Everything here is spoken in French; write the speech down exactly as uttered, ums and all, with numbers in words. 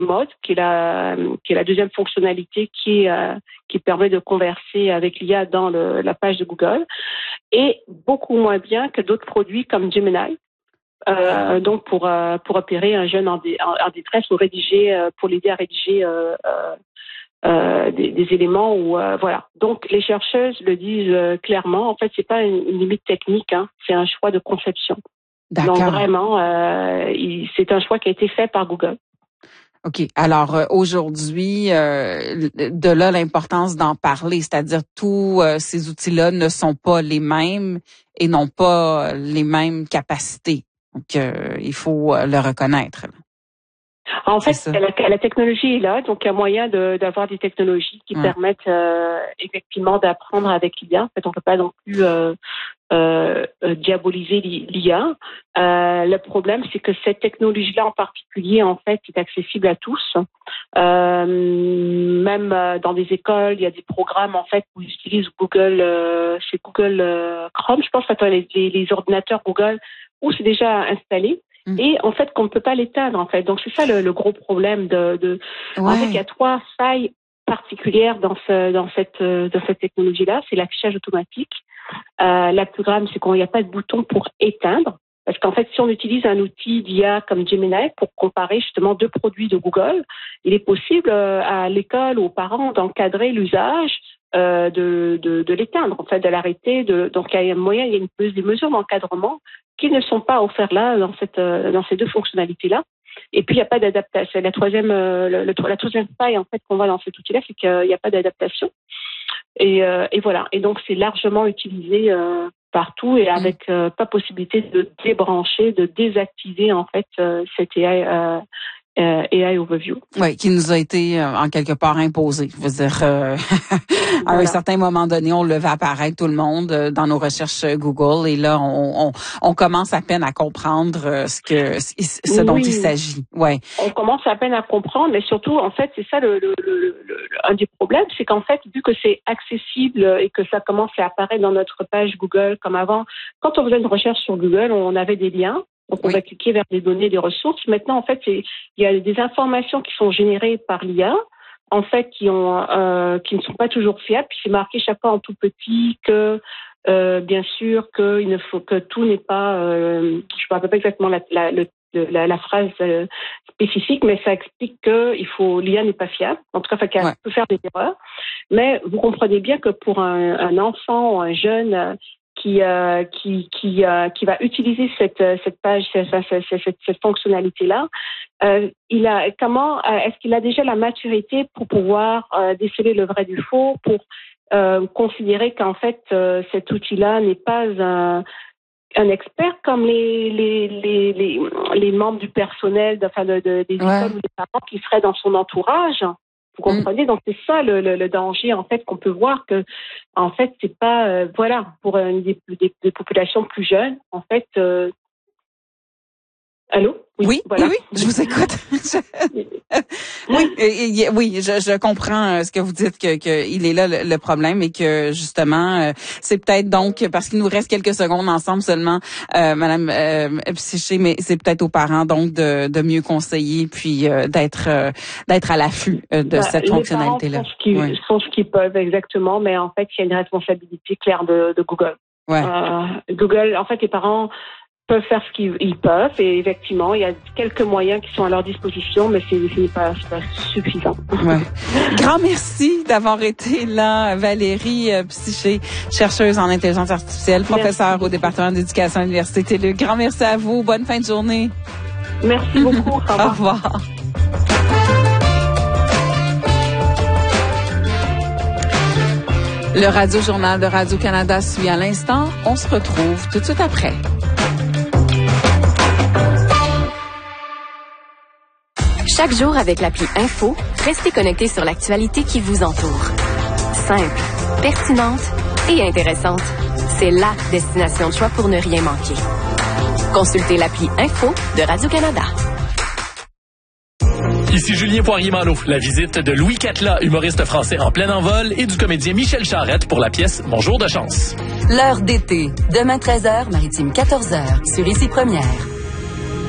Mode, qui est la qui est la deuxième fonctionnalité qui euh, qui permet de converser avec l'I A dans le, la page de Google, est beaucoup moins bien que d'autres produits comme Gemini. Euh, donc pour euh, pour opérer un jeune en, dé, en, en détresse ou rédiger euh, pour l'aider à rédiger euh, euh, euh, des, des éléments ou euh, voilà. Donc les chercheuses le disent euh, clairement. En fait, c'est pas une, une limite technique, hein, c'est un choix de conception. D'accord. Donc vraiment, euh, il, c'est un choix qui a été fait par Google. OK. Alors euh, aujourd'hui, euh, de là l'importance d'en parler, c'est-à-dire tous euh, ces outils-là ne sont pas les mêmes et n'ont pas les mêmes capacités. Donc euh, il faut euh, le reconnaître. En fait, la, la technologie est là, donc il y a moyen de, d'avoir des technologies qui ouais. permettent euh, effectivement d'apprendre avec l'I A. En fait, on ne peut pas non plus euh, euh, diaboliser l'I A. Euh, le problème, c'est que cette technologie-là en particulier, en fait, est accessible à tous. Euh, même dans des écoles, il y a des programmes en fait où ils utilisent Google, euh, c'est Google euh, Chrome, je pense, que les, les, les ordinateurs Google où c'est déjà installé. Et en fait, qu'on ne peut pas l'éteindre, en fait. Donc, c'est ça le, le gros problème de, de... Ouais. En fait, il y a trois failles particulières dans ce, dans cette, dans cette technologie-là. C'est l'affichage automatique. Euh, la plus grave, c'est qu'il n'y a pas de bouton pour éteindre. Parce qu'en fait, si on utilise un outil d'I A comme Gemini pour comparer justement deux produits de Google, il est possible à l'école ou aux parents d'encadrer l'usage euh, de, de, de l'éteindre, en fait, de l'arrêter. De... Donc, il y a un moyen, il y a une, des mesures d'encadrement qui ne sont pas offertes là dans cette dans ces deux fonctionnalités-là. Et puis il n'y a pas d'adaptation. La troisième euh, le, le, la troisième faille en fait qu'on voit dans cet outil-là, c'est qu'il n'y a pas d'adaptation. Et, euh, et voilà. Et donc c'est largement utilisé euh, partout et avec euh, pas possibilité de débrancher, de désactiver en fait euh, cette A I. Euh, Euh, A I Overview. Oui, qui nous a été euh, en quelque part imposé. Je veux dire, euh, à voilà. un certain moment donné, on le fait apparaître tout le monde euh, dans nos recherches Google, et là, on, on, on commence à peine à comprendre euh, ce que ce dont oui. il s'agit. Ouais. On commence à peine à comprendre, mais surtout, en fait, c'est ça le, le, le, le un des problèmes, c'est qu'en fait, vu que c'est accessible et que ça commence à apparaître dans notre page Google comme avant, quand on faisait une recherche sur Google, on avait des liens. Donc, on oui. va cliquer vers des données, des ressources. Maintenant, en fait, c'est, il y a des informations qui sont générées par l'I A, en fait, qui ont, euh, qui ne sont pas toujours fiables. Puis c'est marqué chaque fois en tout petit que, euh, bien sûr, que il ne faut que tout n'est pas, euh, je ne me rappelle pas exactement la, la, le, la, la phrase euh, spécifique, mais ça explique que il faut, l'I A n'est pas fiable. En tout cas, qu'elle ouais. peut faire des erreurs. Mais vous comprenez bien que pour un, un enfant ou un jeune qui euh, qui qui euh, qui va utiliser cette cette page cette cette, cette, cette fonctionnalité là euh, il a comment euh, est-ce qu'il a déjà la maturité pour pouvoir euh, déceler le vrai du faux, pour euh, considérer qu'en fait euh, cet outil là n'est pas un un expert comme les les les les, les membres du personnel de, enfin de, de, des ouais. écoles ou des parents qui seraient dans son entourage. Vous comprenez? Donc, c'est ça le, le, le danger, en fait, qu'on peut voir que, en fait, c'est pas, euh, voilà, pour une des, des, des populations plus jeunes, en fait, euh... allô? Oui, oui, voilà. oui, oui, je vous écoute. oui, et, et, oui, je, je comprends ce que vous dites, que, que il est là le, le problème, et que justement, c'est peut-être donc parce qu'il nous reste quelques secondes ensemble seulement, euh, Madame euh, Psyché, mais c'est peut-être aux parents donc de, de mieux conseiller, puis euh, d'être euh, d'être à l'affût euh, de bah, cette fonctionnalité-là. Les parents font ce qu'ils ouais. font ce qu'ils peuvent exactement, mais en fait, il y a une responsabilité claire de, de Google. Ouais. Euh, Google, en fait, les parents peuvent faire ce qu'ils peuvent, et effectivement, il y a quelques moyens qui sont à leur disposition, mais c'est, c'est, pas, c'est pas suffisant. Ouais. Grand merci d'avoir été là, Valérie Psyché, chercheuse en intelligence artificielle, professeure merci. Au département d'éducation à l'Université T-Luc. Grand merci à vous. Bonne fin de journée. Merci beaucoup. Au revoir. Au revoir. Le Radio-Journal de Radio-Canada suit à l'instant. On se retrouve tout de suite après. Chaque jour avec l'appli Info, restez connectés sur l'actualité qui vous entoure. Simple, pertinente et intéressante. C'est la destination de choix pour ne rien manquer. Consultez l'appli Info de Radio-Canada. Ici Julien Poirier-Malo. La visite de Louis Catla, humoriste français en plein envol, et du comédien Michel Charette pour la pièce Mon jour de chance. L'heure d'été. Demain treize heures, Maritime quatorze heures, sur Ici Première.